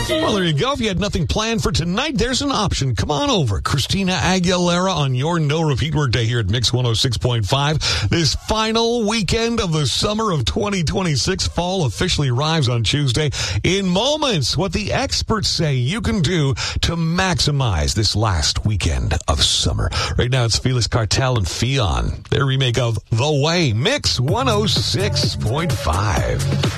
Well, there you go. If you had nothing planned for tonight, there's an option. Come on over. Christina Aguilera on your no-repeat workday here at Mix 106.5. This final weekend of the summer of 2026. Fall officially arrives on Tuesday. In moments, what the experts say you can do to maximize this last weekend of summer. Right now, it's Felix Cartel and Fionn. Their remake of The Way. Mix 106.5.